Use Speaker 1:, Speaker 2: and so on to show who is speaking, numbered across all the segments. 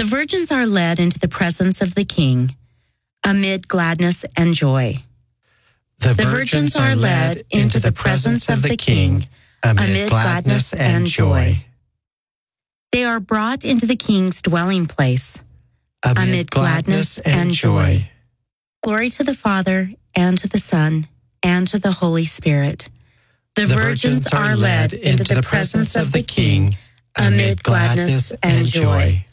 Speaker 1: The virgins are led into the presence of the King, amid gladness and joy.
Speaker 2: The virgins are led into the presence of the King, amid gladness and joy.
Speaker 1: They are brought into the King's dwelling place, amid gladness and joy. Glory to the Father, and to the Son, and to the Holy Spirit. The virgins are led into the presence of the King, amid gladness and joy.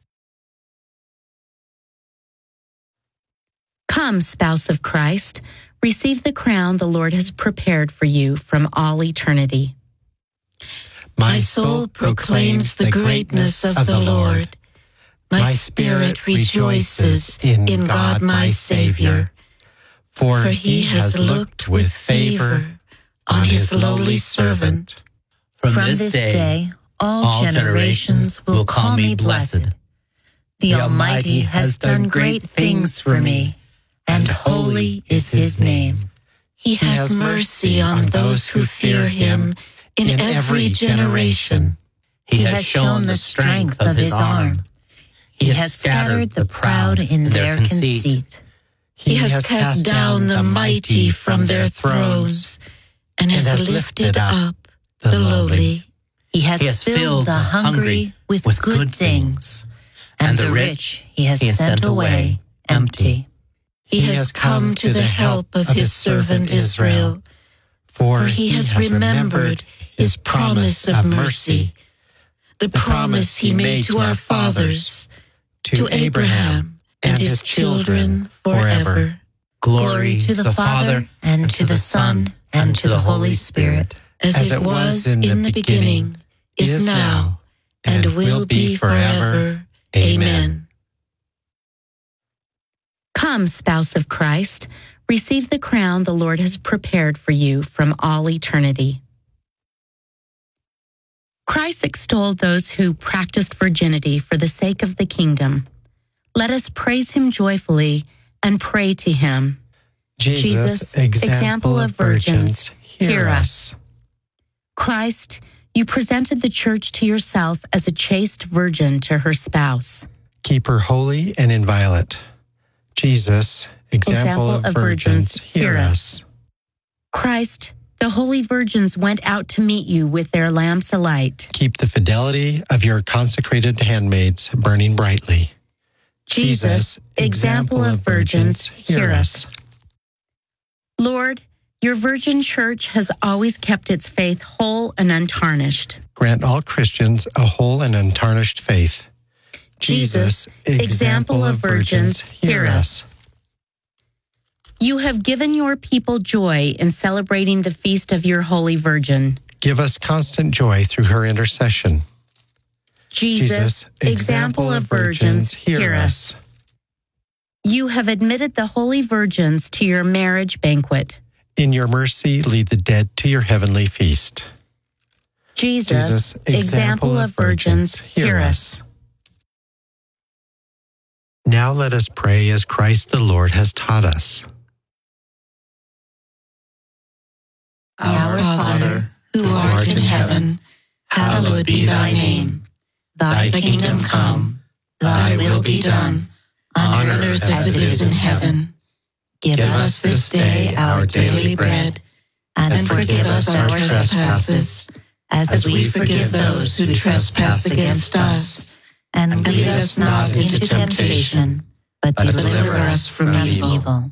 Speaker 1: Come, spouse of Christ, receive the crown the Lord has prepared for you from all eternity.
Speaker 3: My soul proclaims the greatness of the Lord. My spirit rejoices in God my Savior, for he has looked with favor on his lowly servant.
Speaker 4: From this day, all generations will call me blessed. The Almighty has done great things for me, and holy is his name.
Speaker 3: He has mercy on those who fear him in every generation.
Speaker 4: He has shown the strength of his arm. He has scattered the proud in their conceit.
Speaker 3: He has cast down the mighty from their thrones and has lifted up the lowly.
Speaker 4: He has filled the hungry with good things, and the rich he has sent away empty.
Speaker 3: He has come to the help of his servant Israel, for he has remembered his promise of mercy, the promise he made to our fathers, to Abraham and his children forever.
Speaker 4: Glory to the Father, and to the Son, and to the Holy Spirit,
Speaker 3: as it was in the beginning, is now, and will be forever. Amen.
Speaker 1: Come, spouse of Christ, receive the crown the Lord has prepared for you from all eternity. Christ extolled those who practiced virginity for the sake of the kingdom. Let us praise him joyfully and pray to him.
Speaker 2: Jesus, example of virgins, hear us.
Speaker 1: Christ, you presented the church to yourself as a chaste virgin to her spouse.
Speaker 2: Keep her holy and inviolate. Jesus, example of virgins, hear us.
Speaker 1: Christ, the holy virgins went out to meet you with their lamps alight.
Speaker 2: Keep the fidelity of your consecrated handmaids burning brightly.
Speaker 1: Jesus, example of virgins, hear us. Lord, your virgin church has always kept its faith whole and untarnished.
Speaker 2: Grant all Christians a whole and untarnished faith.
Speaker 1: Jesus, example of virgins, hear us. You have given your people joy in celebrating the feast of your Holy Virgin.
Speaker 2: Give us constant joy through her intercession.
Speaker 1: Jesus, example of virgins, hear us. You have admitted the holy virgins to your marriage banquet.
Speaker 2: In your mercy, lead the dead to your heavenly feast.
Speaker 1: Jesus, example of virgins, hear us.
Speaker 2: Now let us pray as Christ the Lord has taught us.
Speaker 3: Our Father, who art in heaven, hallowed be thy name. Thy kingdom come, thy will be done, on earth as it is in heaven. Give us this day our daily bread, and forgive us our trespasses, as we forgive those who trespass against us. And lead us not into temptation, but deliver us from evil.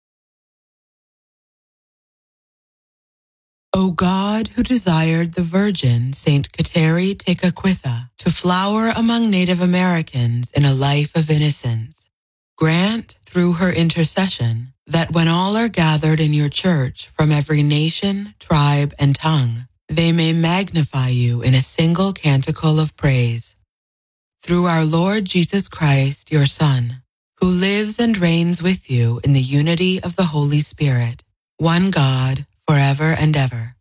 Speaker 5: O God, who desired the Virgin Saint Kateri Tekakwitha to flower among Native Americans in a life of innocence, grant through her intercession that when all are gathered in your church from every nation, tribe, and tongue, they may magnify you in a single canticle of praise. Through our Lord Jesus Christ, your Son, who lives and reigns with you in the unity of the Holy Spirit, one God, forever and ever.